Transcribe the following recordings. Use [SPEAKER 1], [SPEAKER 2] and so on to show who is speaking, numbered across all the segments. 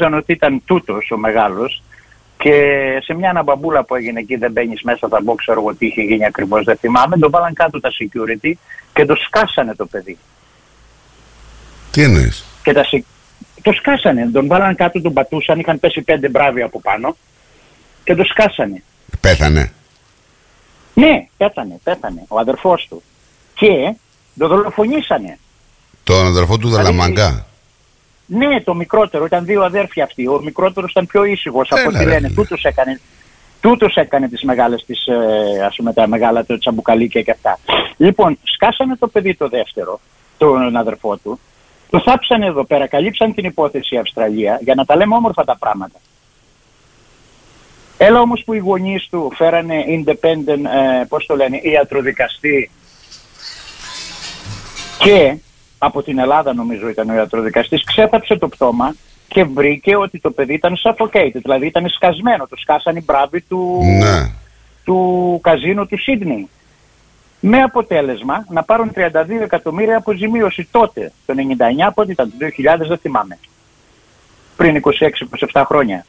[SPEAKER 1] νομίζαν ότι ήταν τούτος ο μεγάλος και σε μια αναμπαμπούλα που έγινε εκεί, δεν μπαίνεις μέσα, θα μπω, ξέρω εγώ τι είχε γίνει ακριβώς, δεν θυμάμαι, τον βάλαν κάτω τα security και το σκάσανε το παιδί.
[SPEAKER 2] Τι εννοείς?
[SPEAKER 1] Το σκάσανε, τον βάλαν κάτω, τον πατούσαν, είχαν πέσει 5 μπράβοι από πάνω και το σκάσανε.
[SPEAKER 2] Πέθανε?
[SPEAKER 1] Ναι, πέθανε, ο αδερφός του. Και το δολοφονήσανε.
[SPEAKER 2] Τον αδερφό του Δαλαμαγκά?
[SPEAKER 1] Ναι, το μικρότερο, ήταν 2 αδέρφια αυτοί. Ο μικρότερος ήταν πιο ήσυχος από ό,τι λένε. Τούτος έκανε τις μεγάλες, ας πούμε, τα μεγάλα τσαμπουκαλίκια και αυτά. Λοιπόν, σκάσανε το παιδί το δεύτερο, τον αδερφό του, το θάψανε εδώ πέρα, καλύψαν την υπόθεση Αυστραλία, για να τα λέμε όμορφα τα πράγματα. Έλα όμως που οι γονείς του φέρανε independent, πώς το λένε, ιατροδικαστή, και από την Ελλάδα νομίζω ήταν ο ιατροδικαστής, ξέθαψε το πτώμα και βρήκε ότι το παιδί ήταν suffocated, δηλαδή ήταν σκασμένο, το σκάσαν οι μπράβοι του καζίνο του Σίδνεϊ. Με αποτέλεσμα να πάρουν 32 εκατομμύρια αποζημίωση τότε, το 99, από ό,τι ήταν, το 2000 δεν θυμάμαι, πριν 26-27 χρόνια.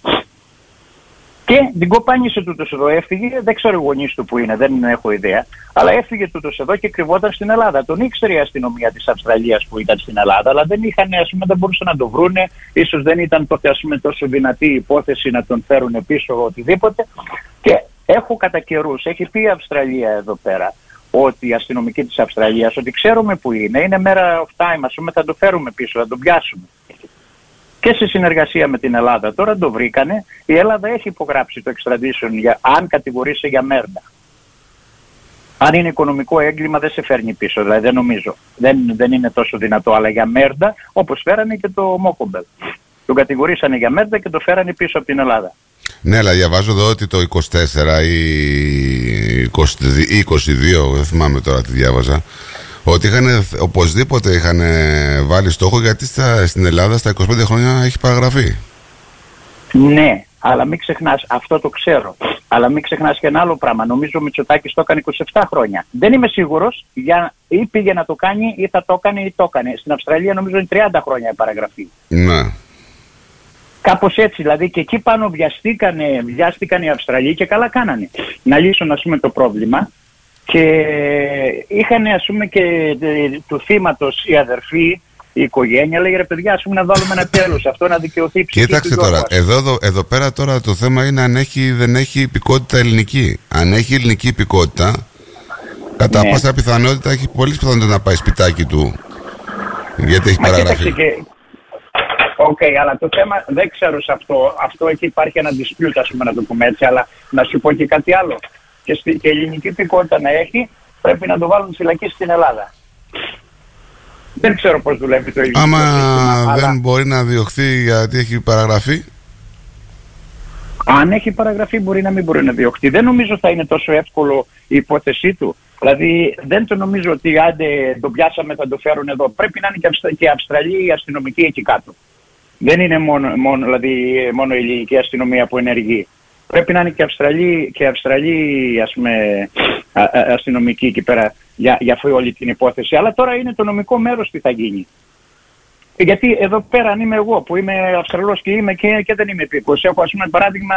[SPEAKER 1] Και την κοπάνισε τούτος εδώ, έφυγε, δεν ξέρω οι γονείς του που είναι, δεν έχω ιδέα, αλλά έφυγε τούτος εδώ και κρυβόταν στην Ελλάδα. Τον ήξερε η αστυνομία της Αυστραλίας που ήταν στην Ελλάδα, αλλά δεν είχαν, ας πούμε, δεν μπορούσαν να τον βρούνε, ίσως δεν ήταν τότε, ας πούμε, τόσο δυνατή η υπόθεση να τον φέρουν πίσω οτιδήποτε. Και έχω κατά καιρούς, έχει πει η Αυστραλία εδώ πέρα, ότι η αστυνομική της Αυστραλίας, ότι ξέρουμε που είναι matter of time, ας πούμε, θα το φέρουμε πίσω, θα τον πιάσουμε. Και σε συνεργασία με την Ελλάδα. Τώρα το βρήκανε. Η Ελλάδα έχει υπογράψει το extradition αν κατηγορείσαι για μέρντα. Αν είναι οικονομικό έγκλημα δεν σε φέρνει πίσω. Δηλαδή δεν νομίζω. Δεν είναι τόσο δυνατό. Αλλά για μέρντα, όπως φέρανε και το Μόκομπελ. Τον κατηγορήσανε για μέρντα και το φέρανε πίσω από την Ελλάδα.
[SPEAKER 2] Ναι, αλλά διαβάζω εδώ ότι το 24 ή 22, δεν θυμάμαι τώρα τι διάβαζα, ότι οπωσδήποτε είχαν βάλει στόχο, γιατί στην Ελλάδα στα 25 χρόνια έχει παραγραφεί.
[SPEAKER 1] Ναι, αλλά μην ξεχνάς, αυτό το ξέρω, αλλά μην ξεχνάς και ένα άλλο πράγμα. Νομίζω ο Μητσοτάκης το έκανε 27 χρόνια. Δεν είμαι σίγουρος, ή πήγε να το κάνει ή θα το έκανε ή το έκανε. Στην Αυστραλία νομίζω είναι 30 χρόνια η παραγραφή.
[SPEAKER 2] Ναι.
[SPEAKER 1] Κάπως έτσι, δηλαδή, και εκεί πάνω βιάστηκαν οι Αυστραλοί και καλά κάνανε να λύσουν, ας πούμε, το πρόβλημα. Και είχαν, ας πούμε, και του θύματος η αδερφή, η οικογένεια, λέγε ρε παιδιά, ας πούμε, να βάλουμε ένα τέλος, αυτό να δικαιωθεί η ψυχή.
[SPEAKER 2] Κοίταξε τώρα, εδώ πέρα τώρα το θέμα είναι αν δεν έχει υπηκότητα ελληνική. Αν έχει ελληνική υπηκότητα, κατά πάσα πιθανότητα έχει πολύ πιθανότητα να πάει σπιτάκι του, γιατί έχει παραγραφεί. Αλλά το θέμα δεν ξέρω σε αυτό εκεί υπάρχει ένα dispute, ας πούμε, να το πούμε έτσι, αλλά να σου πω και κάτι άλλο. Και ελληνική υπηκότητα να έχει, πρέπει να το βάλουν φυλακή στην Ελλάδα. Δεν ξέρω πώς δουλεύει το ελληνικό σύστημα. Δεν μπορεί να διωχθεί γιατί έχει παραγραφεί.
[SPEAKER 1] Αν έχει παραγραφεί μπορεί να μην μπορεί να διωχθεί. Δεν νομίζω θα είναι τόσο εύκολο η υπόθεσή του. Δηλαδή δεν το νομίζω ότι άντε το πιάσαμε θα το φέρουν εδώ. Πρέπει να είναι και Αυστραλοί αστυνομικοί εκεί κάτω. Δεν είναι μόνο η ελληνική αστυνομία που ενεργεί. Πρέπει να είναι και Αυστραλοί ας πούμε, αστυνομικοί εκεί πέρα για όλη την υπόθεση. Αλλά τώρα είναι το νομικό μέρος τι θα γίνει. Γιατί εδώ πέρα αν είμαι εγώ που είμαι Αυστραλός και είμαι και δεν είμαι υπήκος, έχω, ας πούμε, παράδειγμα...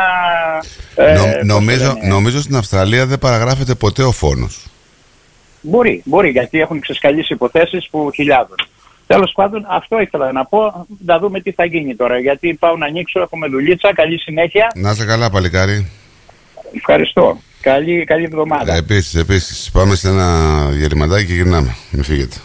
[SPEAKER 2] Νομίζω στην Αυστραλία δεν παραγράφεται ποτέ ο φόνος.
[SPEAKER 1] Μπορεί, γιατί έχουν ξεσκαλίσει υποθέσεις που χιλιάδων. Τέλος πάντων, αυτό ήθελα να πω. Να δούμε τι θα γίνει τώρα. Γιατί πάω να ανοίξω, έχουμε δουλίτσα. Καλή συνέχεια.
[SPEAKER 2] Να είσαι καλά, παλικάρι.
[SPEAKER 1] Ευχαριστώ. Καλή εβδομάδα.
[SPEAKER 2] Επίσης. Πάμε σε ένα διαλυματάκι και γυρνάμε. Μην φύγετε.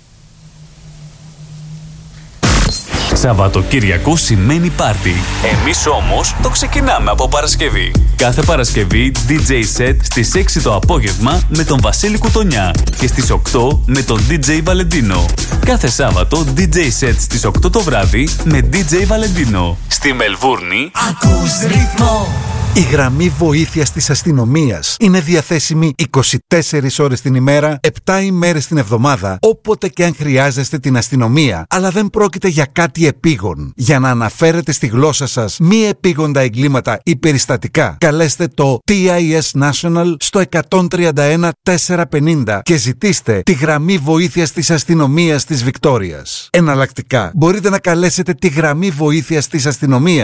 [SPEAKER 3] Σαββατοκύριακο σημαίνει πάρτι. Εμείς όμως το ξεκινάμε από Παρασκευή. Κάθε Παρασκευή DJ set στις 6 το απόγευμα με τον Βασίλη Κουτονιά και στις 8 με τον DJ Βαλεντίνο. Κάθε Σάββατο DJ set στις 8 το βράδυ με DJ Βαλεντίνο. Στη Μελβούρνη
[SPEAKER 4] ακούς ρυθμό. Η γραμμή βοήθειας της αστυνομίας είναι διαθέσιμη 24 ώρες την ημέρα, 7 ημέρες την εβδομάδα, όποτε και αν χρειάζεστε την αστυνομία, αλλά δεν πρόκειται για κάτι επίγον. Για να αναφέρετε στη γλώσσα σας μη επίγοντα εγκλήματα ή περιστατικά, καλέστε το TIS National στο 131 450 και ζητήστε τη γραμμή βοήθειας της αστυνομίας της Βικτόριας. Εναλλακτικά, μπορείτε να καλέσετε τη γραμμή βοήθειας της αστυνομίας